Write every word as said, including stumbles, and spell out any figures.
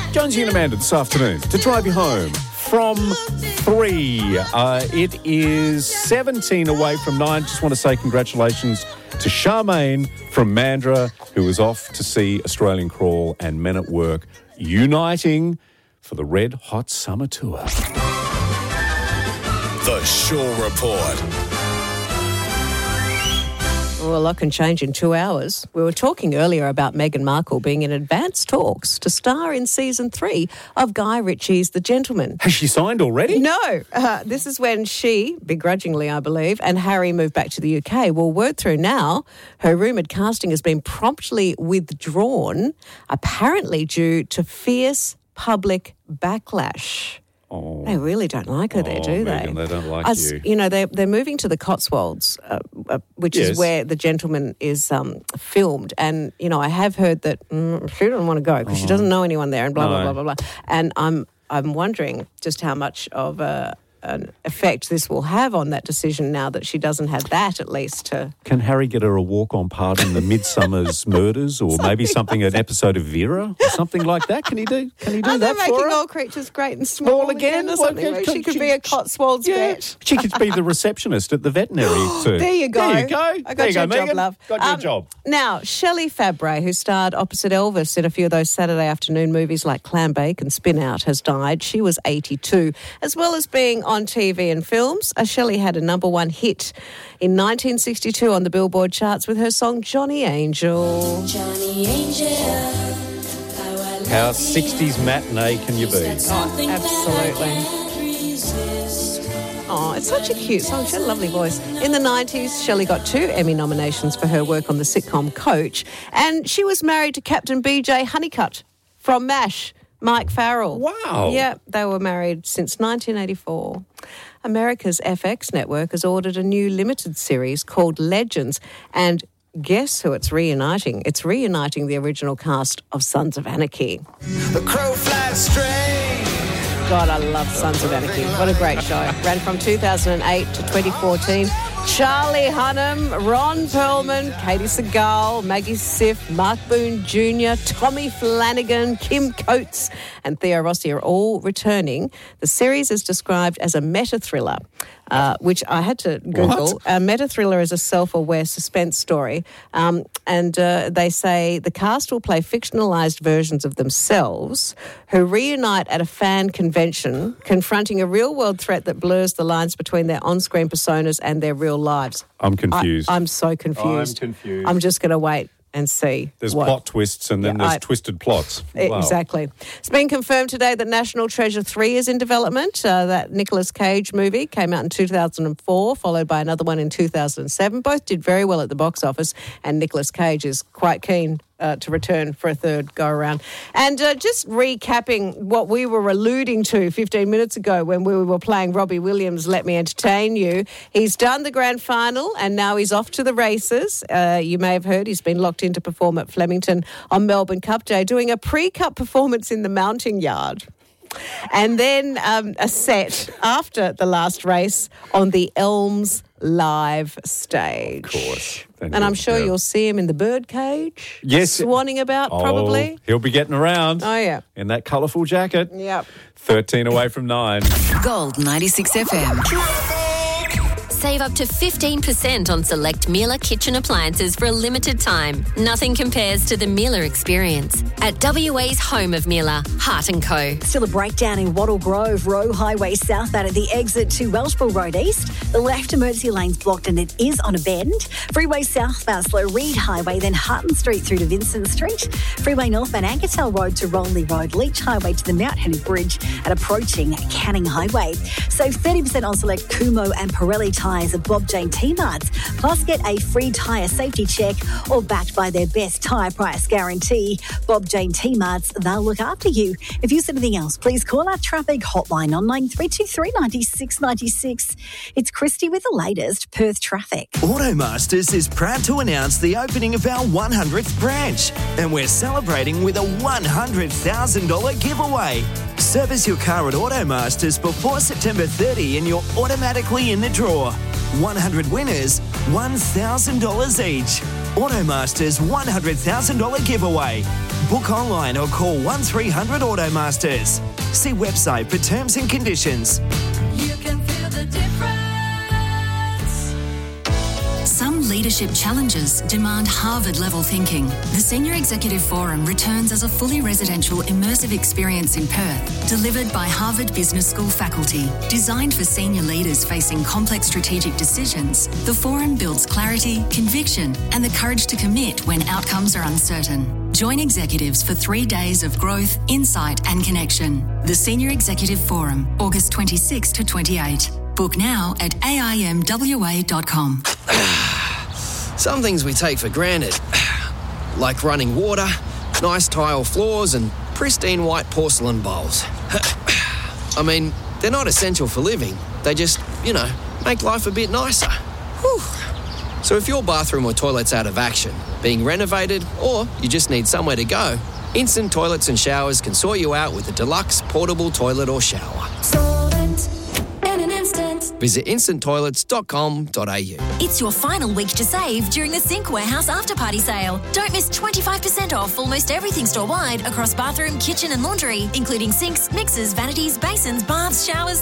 Jonesy and Amanda this afternoon to drive you home from three. Uh, it is seventeen away from nine. Just want to say congratulations to Charmaine from Mandurah, who was off to see Australian Crawl and Men at Work uniting for the Red Hot Summer Tour. The Shaw Report. Well, a lot can change in two hours. We were talking earlier about Meghan Markle being in advanced talks to star in season three of Guy Ritchie's The Gentleman. Has she signed already? No. Uh, this is when she, begrudgingly I believe, and Harry moved back to the U K. Well, word through now, her rumoured casting has been promptly withdrawn, apparently due to fierce public backlash. Oh. They really don't like her there, Oh, do Megan, they? they don't like As, you. You know, they're, they're moving to the Cotswolds, uh, uh, which Yes. is where The Gentleman is um, filmed. And, you know, I have heard that mm, she doesn't want to go because she doesn't know anyone there and blah, blah, No. blah, blah, blah. And I'm I'm wondering just how much of a, an effect this will have on that decision now that she doesn't have that, at least, to... Can Harry get her a walk-on part in the Midsummer's Murders, or maybe something, an episode of Vera, or something like that? Can he do? Can he do Are that they for making her? all creatures great and small, Small again? or Well, something? could- Maybe she could could she- be a Cotswolds Yeah, vet. she could be the receptionist at the veterinary too. There you go. There you go. I got there you your go, job, Megan. love. Got your Um, job. Now, Shelley Fabre, who starred opposite Elvis in a few of those Saturday afternoon movies like Clam Bake and Spin Out, has died. She was eighty-two. As well as being on T V and films, uh, Shelley had a number one hit in nineteen sixty-two on the Billboard charts with her song Johnny Angel. Johnny Angel. How sixties matinee can you be? Absolutely. Oh, it's such a cute song. She had a lovely voice. In the nineties, Shelley got two Emmy nominations for her work on the sitcom Coach, and she was married to Captain B J Honeycutt from MASH, Mike Farrell. Wow. Yeah, they were married since nineteen eighty-four. America's F X network has ordered a new limited series called Legends, and guess who it's reuniting? It's reuniting the original cast of Sons of Anarchy. The crow flies straight. God, I love Sons of Anarchy. What a great show. Ran from two thousand eight to twenty fourteen. Charlie Hunnam, Ron Perlman, Katie Segal, Maggie Siff, Mark Boone Junior, Tommy Flanagan, Kim Coates and Theo Rossi are all returning. The series is described as a meta-thriller, uh, which I had to Google. What? A meta-thriller is a self-aware suspense story. Um, and uh, they say the cast will play fictionalised versions of themselves who reunite at a fan convention, confronting a real-world threat that blurs the lines between their on-screen personas and their real lives. I'm confused. I, I'm so confused. I'm confused. I'm just going to wait and see. There's what- plot twists and then Yeah, there's I- twisted plots. Wow. Exactly. It's been confirmed today that National Treasure three is in development. Uh, that Nicolas Cage movie came out in two thousand four, followed by another one in two thousand seven. Both did very well at the box office, and Nicolas Cage is quite keen uh, to return for a third go-around. And uh, just recapping what we were alluding to fifteen minutes ago when we were playing Robbie Williams' Let Me Entertain You. He's done the grand final, and now he's off to the races. Uh, you may have heard he's been locked in to perform at Flemington on Melbourne Cup Day, doing a pre-cup performance in the mounting yard. And then um, a set after the last race on the Elms live stage. Of course. And I'm sure Yeah. you'll see him in the bird cage. Yes. Swanning about, Oh, probably. he'll be getting around. Oh, yeah. In that colourful jacket. Yep. thirteen away from nine. Gold ninety-six F M. Save up to fifteen percent on select Miele kitchen appliances for a limited time. Nothing compares to the Miele experience. At W A's home of Miele, Hart and Co. Still a breakdown in Wattle Grove, Rowe Highway southbound at the exit to Welshpool Road East. The left emergency lane's blocked and it is on a bend. Freeway southbound slow Reed Highway, then Hutton Street through to Vincent Street. Freeway northbound Ankertel Road to Rolney Road, Leach Highway to the Mount Henry Bridge and approaching Canning Highway. Save thirty percent on select Kumo and Pirelli tyres at Bob Jane T-Marts. Plus get a free tyre safety check or backed by their best tyre price guarantee. Bob Jane T-Marts, they'll look after you. If you see anything else, please call our traffic hotline on nine three two three, nine six nine six. It's Christy with the latest Perth traffic. Automasters is proud to announce the opening of our one hundredth branch, and we're celebrating with a one hundred thousand dollars giveaway. Service your car at Automasters before September thirtieth and you're automatically in the draw. one hundred winners, one thousand dollars each. Automasters one hundred thousand dollars giveaway. Book online or call one three hundred Automasters. See website for terms and conditions. You can feel the difference. Some leadership challenges demand Harvard-level thinking. The Senior Executive Forum returns as a fully residential immersive experience in Perth, delivered by Harvard Business School faculty. Designed for senior leaders facing complex strategic decisions, the forum builds clarity, conviction, and the courage to commit when outcomes are uncertain. Join executives for three days of growth, insight, and connection. The Senior Executive Forum, August twenty-sixth to twenty-eighth. Book now at A I M W A dot com. Some things we take for granted, like running water, nice tile floors, and pristine white porcelain bowls. I mean, they're not essential for living. They just, you know, make life a bit nicer. Whew. So if your bathroom or toilet's out of action, being renovated, or you just need somewhere to go, Instant Toilets and Showers can sort you out with a deluxe portable toilet or shower. Visit instant toilets dot com dot a u. It's your final week to save during the Sink Warehouse After Party Sale. Don't miss twenty-five percent off almost everything store-wide across bathroom, kitchen and laundry, including sinks, mixers, vanities, basins, baths, showers,